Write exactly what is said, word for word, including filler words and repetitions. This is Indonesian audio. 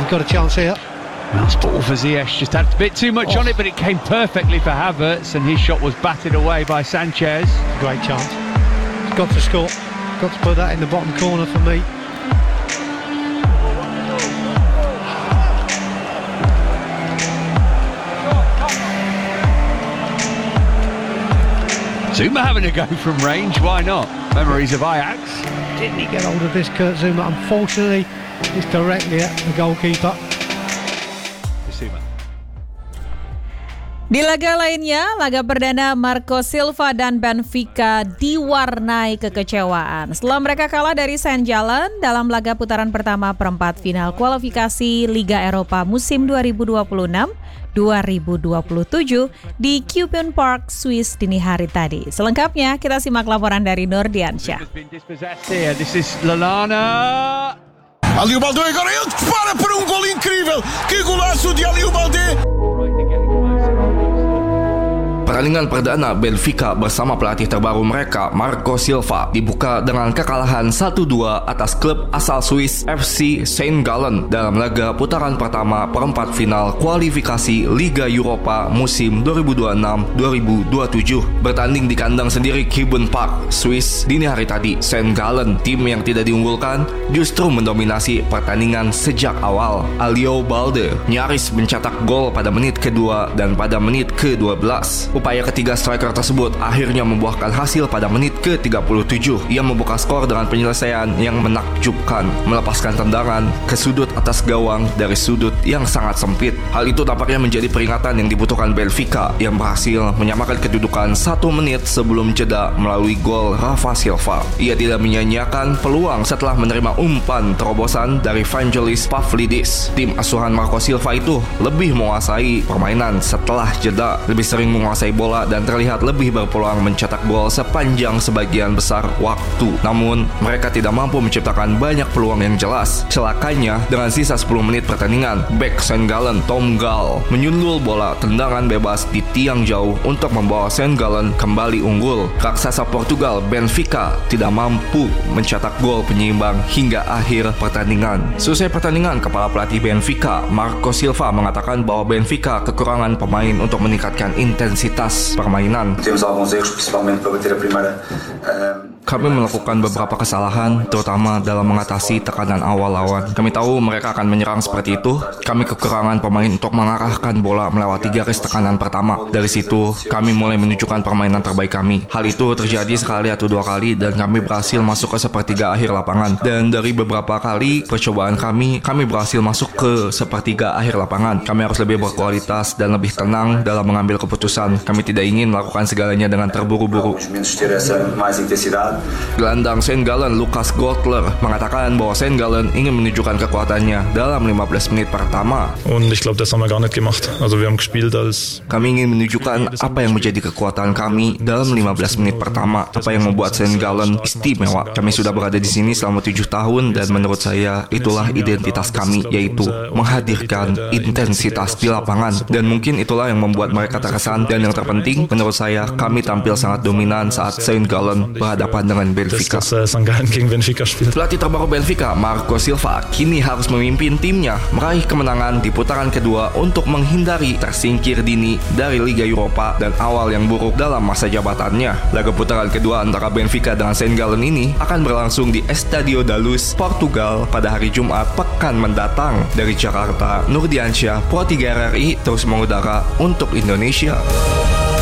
got a chance here. Nice ball for Ziyech, just had a bit too much oh. on it, but it came perfectly for Havertz, and his shot was batted away by Sanchez. Great chance. He's got to score. Got to put that in the bottom corner for me. Zuma having a go from range, why not? Memories of Ajax. Didn't he get hold of this, Kurt Zuma? Unfortunately, it's directly at the goalkeeper. Di laga lainnya, laga perdana Marco Silva dan Benfica diwarnai kekecewaan setelah mereka kalah dari Saint Gallen dalam laga putaran pertama perempat final kualifikasi Liga Eropa musim dua ribu dua puluh enam dua ribu dua puluh tujuh di Kupen Park, Swiss dini hari tadi. Selengkapnya kita simak laporan dari Nurdiansyah. This is Lallana. Aliou Baldé agora ele dispara para um gol incrível. Que golaço de Aliou Baldé. Pertandingan perdana Benfica bersama pelatih terbaru mereka, Marco Silva, dibuka dengan kekalahan satu dua atas klub asal Swiss F C Saint Gallen dalam laga putaran pertama perempat final kualifikasi Liga Eropa musim dua ribu dua puluh enam dua ribu dua puluh tujuh. Bertanding di kandang sendiri Kupen Park, Swiss dini hari tadi, Saint Gallen, tim yang tidak diunggulkan, justru mendominasi pertandingan sejak awal. Aliou Baldé nyaris mencetak gol pada menit kedua dan pada menit ke dua belas. Upaya ketiga striker tersebut akhirnya membuahkan hasil pada menit ke tiga puluh tujuh. Ia membuka skor dengan penyelesaian yang menakjubkan, melepaskan tendangan ke sudut atas gawang dari sudut yang sangat sempit. Hal itu tampaknya menjadi peringatan yang dibutuhkan Benfica yang berhasil menyamakan kedudukan satu menit sebelum jeda melalui gol Rafa Silva. Ia tidak menyia-nyiakan peluang setelah menerima umpan terobosan dari Vangelis Pavlidis. Tim asuhan Marco Silva itu lebih menguasai permainan setelah jeda, lebih sering menguasai bola dan terlihat lebih berpeluang mencetak gol sepanjang sebagian besar waktu. Namun, mereka tidak mampu menciptakan banyak peluang yang jelas. Celakanya, dengan sisa sepuluh menit pertandingan, bek Saint Gallen Tom Gal menyundul bola tendangan bebas di tiang jauh untuk membawa Saint Gallen kembali unggul. Raksasa Portugal Benfica tidak mampu mencetak gol penyeimbang hingga akhir pertandingan. Selesai pertandingan, kepala pelatih Benfica Marco Silva mengatakan bahwa Benfica kekurangan pemain untuk meningkatkan intensitas permainan. Kami melakukan beberapa kesalahan, terutama dalam mengatasi tekanan awal lawan. Kami tahu mereka akan menyerang seperti itu. Kami kekurangan pemain untuk mengarahkan bola melewati garis tekanan pertama. Dari situ, kami mulai menunjukkan permainan terbaik kami. Hal itu terjadi sekali atau dua kali dan kami berhasil masuk ke sepertiga akhir lapangan. Dan dari beberapa kali percobaan kami, kami berhasil masuk ke sepertiga akhir lapangan. Kami harus lebih berkualitas dan lebih tenang dalam mengambil keputusan. Kami tidak ingin melakukan segalanya dengan terburu-buru. Gelandang Saint Gallen Lucas Gottler mengatakan bahwa Saint Gallen ingin menunjukkan kekuatannya dalam lima belas menit pertama. Und ich glaube, das haben wir gar nicht gemacht. Also wir haben gespielt als Kami ingin menunjukkan apa yang menjadi kekuatan kami dalam lima belas menit pertama, apa yang membuat Saint Gallen istimewa. Kami sudah berada di sini selama tujuh tahun dan menurut saya itulah identitas kami, yaitu menghadirkan intensitas di lapangan, dan mungkin itulah yang membuat mereka terkesan. Dan yang terpenting menurut saya, kami tampil sangat dominan saat Saint Gallen berhadapan dengan Benfica. Pelatih terbaru Benfica, Marco Silva, kini harus memimpin timnya meraih kemenangan di putaran kedua untuk menghindari tersingkir dini dari Liga Eropa dan awal yang buruk dalam masa jabatannya. Laga putaran kedua antara Benfica dengan Saint Gallen ini akan berlangsung di Estádio da Luz, Portugal pada hari Jumat pekan mendatang. Dari Jakarta, Nurdiansyah, Pro tiga R R I terus mengudara untuk Indonesia.